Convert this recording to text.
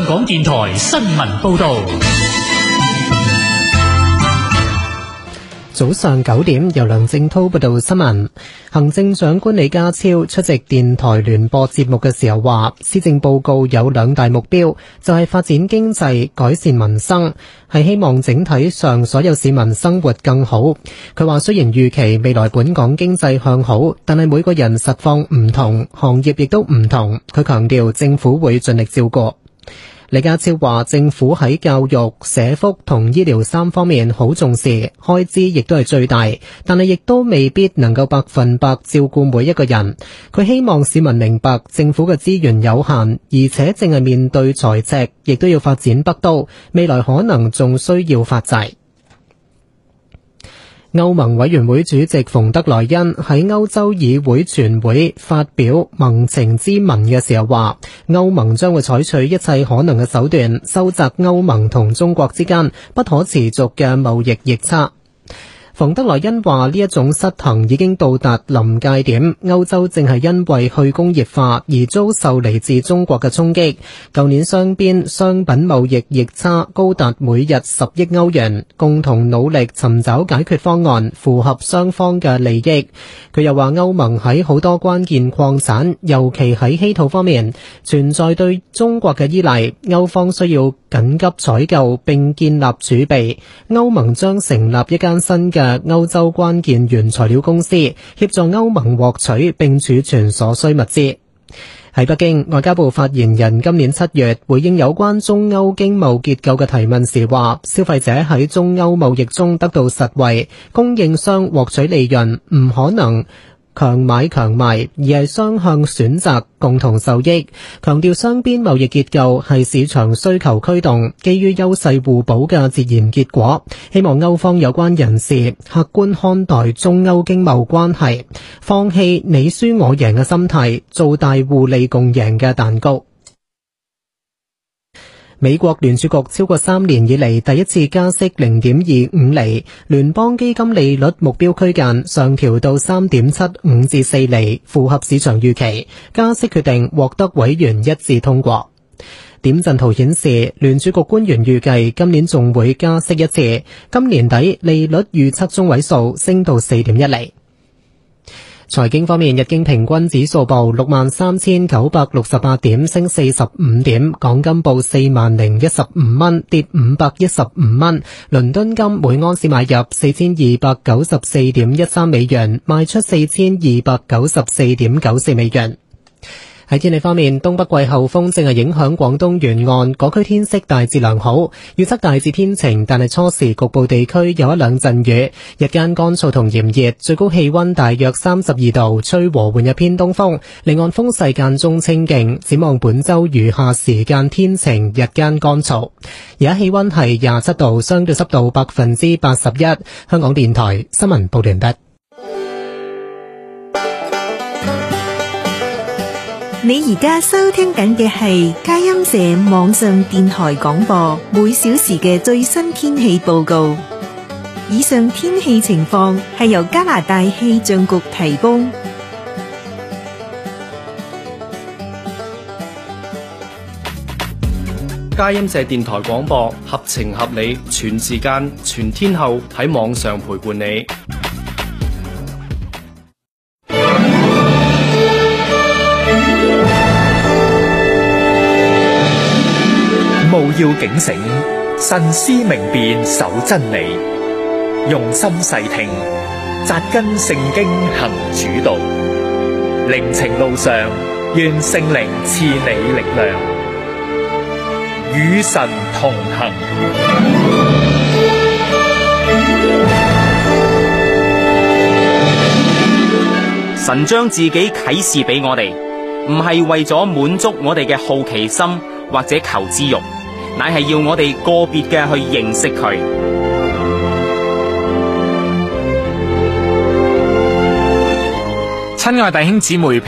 港電台新聞報道。 早上9點，由梁正濤報道新聞。行政長官李家超出席電台聯播節目嘅時候話，施政報告有2大目標，就係發展經濟、改善民生，係希望整體上所有市民生活更好。佢話雖然預期未來本港經濟向好，但係每個人實況唔同，行業亦都唔同。佢強調政府會盡力照顧。李家超話政府喺教育、社福同醫療3方面好重視，開支亦都係最大，但係亦都未必能夠100%照顧每一個人。佢希望市民明白政府嘅資源有限，而且正係面對財赤，亦都要發展北都，未來可能仲需要發債。歐盟委員會主席馮德萊恩喺歐洲議會全會發表盟情咨文嘅時候話，歐盟將會採取一切可能嘅手段，收窄歐盟同中國之間不可持續嘅貿易逆差。馮德萊恩話呢一種失衡已經到達臨界點，歐洲正係因為去工業化而遭受嚟自中國嘅衝擊。舊年雙邊商品貿易逆差高達每日10億歐元，共同努力尋找解決方案，符合雙方嘅利益。佢又話歐盟喺好多關鍵礦產，尤其喺稀土方面，存在對中國嘅依賴，歐方需要緊急採購並建立儲備。歐盟將成立一間新嘅歐洲關鍵原材料公司，協助歐盟獲取並儲存所需物資。喺北京，外交部發言人今年7月回應有關中歐經貿結構嘅提問時話，消費者喺中歐貿易中得到實惠，供應商獲取利潤，唔可能強買強賣，而係雙向選擇，共同受益。強調雙邊貿易結構係市場需求驅動，基於優勢互補嘅自然結果。希望歐方有關人士客觀看待中歐經貿關係，放棄你輸我贏嘅心態，做大互利共贏嘅蛋糕。美國聯儲局超過3年以嚟第一次加息 0.25 厘，聯邦基金利率目標區間上調到 3.75 至4厘，符合市場預期。加息決定獲得委員一致通過。點陣圖顯示，聯儲局官員預計今年仲會加息一次，今年底利率預測中位數升到 4.1 厘。財經方面，日經平均指數報 63,968 點，升45點，港金報 40,015 蚊，跌515蚊。倫敦金每盎司買入 4,294.13 美元，賣出 4,294.94 美元。喺天氣方面，東北季候風正係影響廣東沿岸，各區天色大致良好，預測大致天晴，但係初時局部地區有一兩陣雨，日間乾燥同炎熱，最高氣溫大約32度，吹和緩嘅偏東風，離岸風勢間中清勁。展望本周餘下時間天晴，日間乾燥。而家氣溫係27度，相對濕度81%。香港電台新聞報道完畢。 你而家收聽緊嘅係佳音社網上電台廣播，每小時嘅最新天氣報告。以上天氣情況係由加拿大氣象局提供。 佳音社電台廣播，合情合理，全時間、全天候喺網上陪伴你。 務要警醒，慎思明辨，守真理，用心細聽，扎根聖經行主道。靈程路上，願聖靈賜你力量，與神同行。 神將自己啟示俾我哋，唔係為咗滿足我哋嘅好奇心或者求知欲，乃係要我哋個別嘅去認識佢。 親愛弟兄姊妹。